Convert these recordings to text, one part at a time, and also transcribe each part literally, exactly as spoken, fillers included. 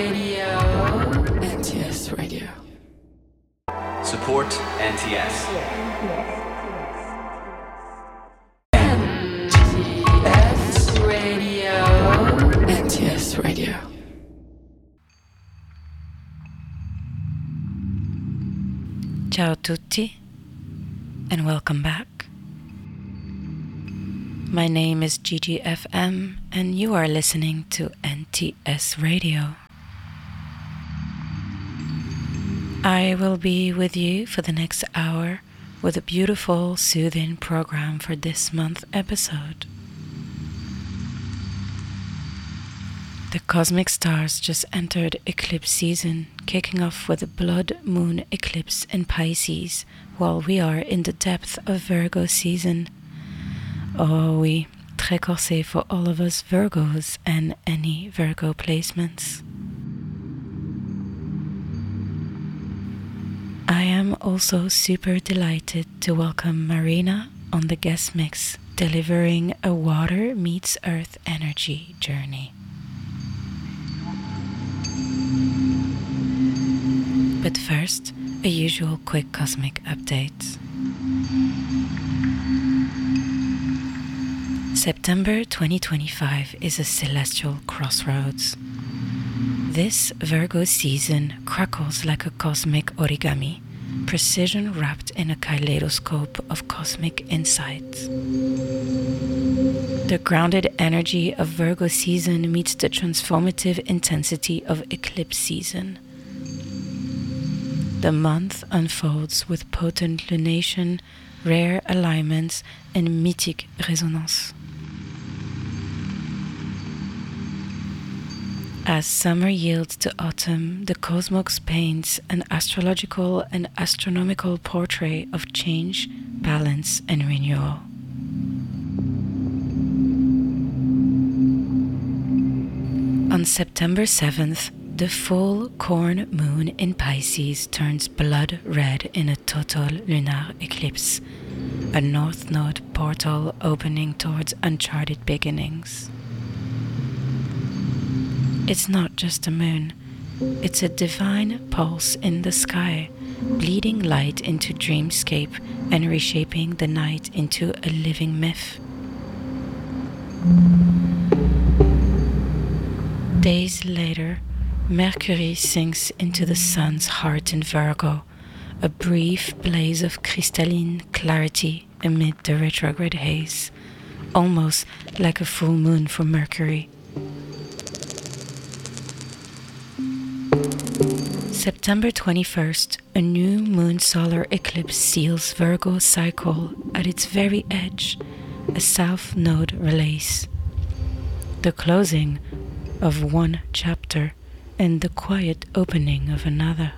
Radio. N T S Radio. Support N T S. N T S Radio. N T S Radio. Ciao a tutti and welcome back. My name is Gigi F M and you are listening to N T S Radio. I will be with you for the next hour with a beautiful, soothing program for this month's episode. The cosmic stars just entered eclipse season, kicking off with a blood moon eclipse in Pisces, while we are in the depth of Virgo season. Oh oui, très corsé for all of us Virgos and any Virgo placements. I am also super delighted to welcome Marina on the guest mix, delivering a water meets earth energy journey. But first, a usual quick cosmic update. September twenty twenty-five is a celestial crossroads. This Virgo season crackles like a cosmic origami, precision wrapped in a kaleidoscope of cosmic insights. The grounded energy of Virgo season meets the transformative intensity of eclipse season. The month unfolds with potent lunation, rare alignments, and mythic resonance. As summer yields to autumn, the cosmos paints an astrological and astronomical portrait of change, balance, and renewal. On September seventh, the full corn moon in Pisces turns blood red in a total lunar eclipse, a north node portal opening towards uncharted beginnings. It's not just a moon, it's a divine pulse in the sky, bleeding light into dreamscape and reshaping the night into a living myth. Days later, Mercury sinks into the sun's heart in Virgo, a brief blaze of crystalline clarity amid the retrograde haze, almost like a full moon for Mercury. September twenty-first, a new moon solar eclipse seals Virgo's cycle at its very edge, a south node release. The closing of one chapter and the quiet opening of another.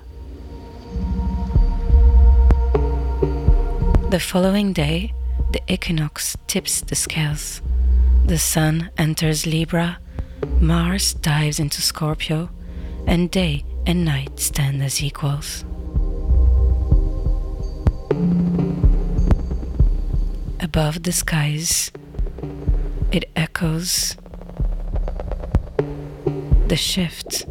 The following day, the equinox tips the scales. The sun enters Libra, Mars dives into Scorpio, and day and night stand as equals. Above the skies, it echoes the shift.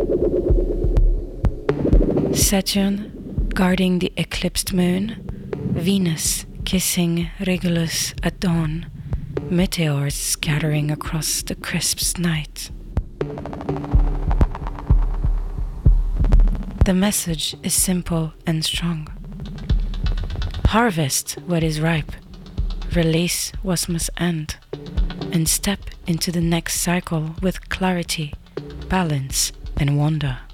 Saturn guarding the eclipsed moon, Venus kissing Regulus at dawn, meteors scattering across the crisp night. The message is simple and strong. Harvest what is ripe, release what must end, and step into the next cycle with clarity, balance, and wonder.